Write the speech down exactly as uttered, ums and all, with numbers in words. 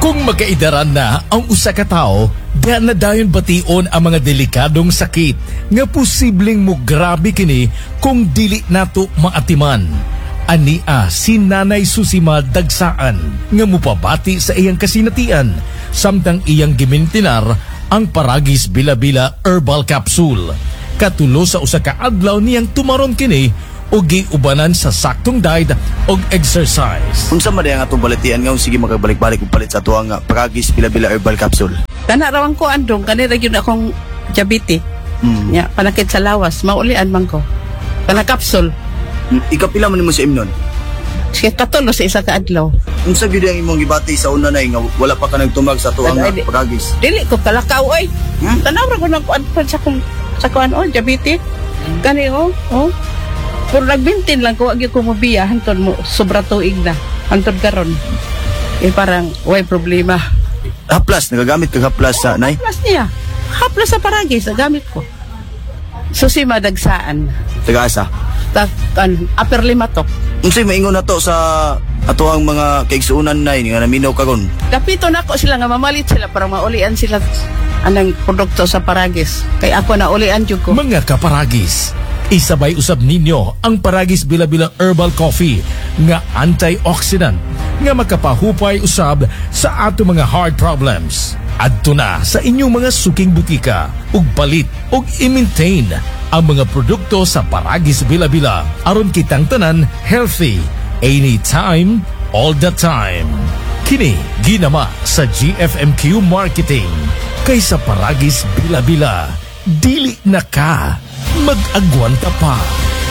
Kung magkaidaran na ang usa ka tawo, diha na dayon bation ang mga delikadong sakit nga posibleng mo grabe kini kung dili nato maatiman. Ania si Nanay Susima Dagsaan nga mupabati sa iyang kasinatian samtang iyang gimintinar ang Paragis Bila-Bila Herbal Capsule. Katulo sa usa ka adlaw niyang tumaron kini o giubanan sa saktong diet og exercise. Unsa man ang atong balitian nga sige magabalik-balik og palit sa tuang nga Paragis Bila-Bila Herbal Capsule. Kana rawang ko andong kanira gyud akong diabetes. Hmm. Ya, panakit sa lawas, maulian man ko. Kana capsule. Hmm, Ikapila man nimo sa imnon. Sige katulo sa isa ka adlaw. Unsa gyud ang imong gibati sa una nay nga wala pa ka nagtumag sa tuang nga Ay, di- Paragis? Dili ko kalakaw oy. Hmm? Tanaw ra ko nang kuan pa sa kung sa kuan oh diabetes. Kani oh, oh. Pero nagbintin lang ko agi ko mobiya hantod mo sobra tuig na. Hantod karon. Eh parang way problema. Haplas nagagamit kag haplas sa nay. Haplas niya. Haplas sa Paragis gamit ko. Susima Dagsaan. Taga-asa. Tak kan upper lima to. Unsay maingon nato sa atoang mga kaigsuunan nay nga naminaw karon? Kapito na ako sila nga mamalit sila para maulian sila anang produkto sa Paragis. Kay ako na ulian jud ko. Mga kaparagis, isabay usab ninyo ang Paragis Bila-Bila Herbal Coffee nga antioxidant nga makapahupay usab sa ato mga heart problems. Adto na sa inyong mga suking butika ug palit ug i-maintain ang mga produkto sa Paragis Bila-Bila aron kitang tanan healthy anytime, all the time. Kini ginama sa G F M Q Marketing kaysa Paragis Bila-Bila. Dili na ka mag-agwanta pa.